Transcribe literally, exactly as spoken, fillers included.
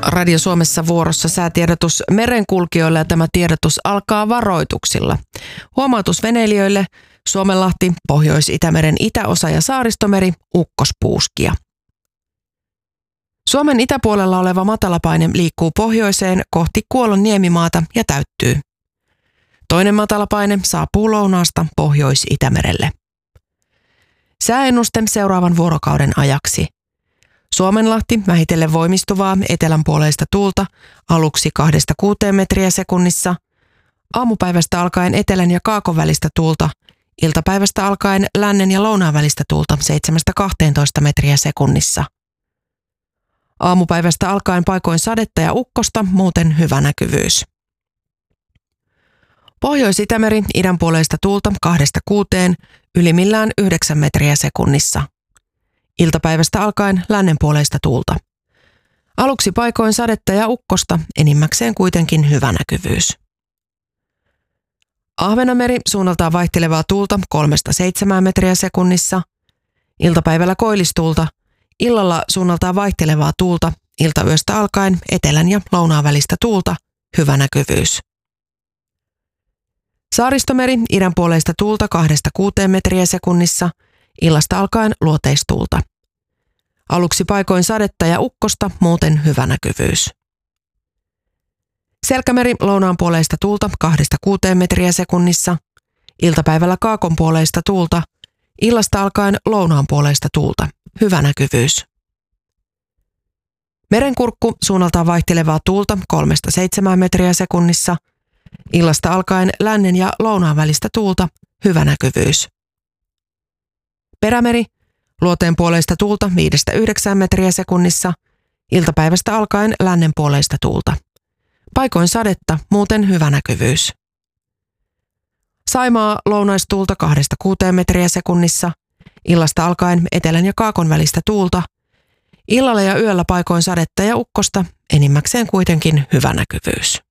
Radio Suomessa vuorossa säätiedotus merenkulkijoille ja tämä tiedotus alkaa varoituksilla. Huomautus veneilijöille: Suomenlahti, Pohjois-Itämeren itäosa ja Saaristomeri, ukkospuuskia. Suomen itäpuolella oleva matalapaine liikkuu pohjoiseen kohti Kuollon niemimaata ja täyttyy. Toinen matalapaine saapuu lounaasta Pohjois-Itämerelle. Sääennuste seuraavan vuorokauden ajaksi. Suomenlahti, vähitellen voimistuvaa etelänpuoleista tuulta, aluksi kahdesta kuuteen metriä sekunnissa. Aamupäivästä alkaen etelän ja kaakon välistä tuulta, iltapäivästä alkaen lännen ja lounaan välistä tuulta seitsemästä kahteentoista metriä sekunnissa. Aamupäivästä alkaen paikoin sadetta ja ukkosta, muuten hyvä näkyvyys. Pohjois-Itämeri, idänpuoleista tuulta kahdesta kuuteen, ylimmillään yhdeksän metriä sekunnissa. Iltapäivästä alkaen lännenpuoleista tuulta. Aluksi paikoin sadetta ja ukkosta, enimmäkseen kuitenkin hyvä näkyvyys. Ahvenanmeri, suunnaltaan vaihtelevaa tuulta kolmesta seitsemään metriä sekunnissa. Iltapäivällä koillistuulta. Illalla suunnaltaan vaihtelevaa tuulta, iltayöstä alkaen etelän ja lounaan välistä tuulta, hyvä näkyvyys. Saaristomeri, idänpuoleista tuulta kahdesta kuuteen metriä sekunnissa, illasta alkaen luoteistuulta. Aluksi paikoin sadetta ja ukkosta, muuten hyvä näkyvyys. Selkämeri, lounaanpuoleista tuulta kahdesta kuuteen metriä sekunnissa, iltapäivällä kaakonpuoleista tuulta, illasta alkaen lounaanpuoleista tuulta, hyvä näkyvyys. Merenkurkku, suunnaltaan vaihtelevaa tuulta kolmesta seitsemään metriä sekunnissa, illasta alkaen lännen ja lounaan välistä tuulta, hyvä näkyvyys. Perämeri, luoteenpuoleista tuulta viidestä yhdeksään metriä sekunnissa, iltapäivästä alkaen lännenpuoleista tuulta. Paikoin sadetta, muuten hyvä näkyvyys. Saimaa, lounaistuulta kahdesta kuuteen metriä sekunnissa, illasta alkaen etelän ja kaakon välistä tuulta. Illalla ja yöllä paikoin sadetta ja ukkosta, enimmäkseen kuitenkin hyvä näkyvyys.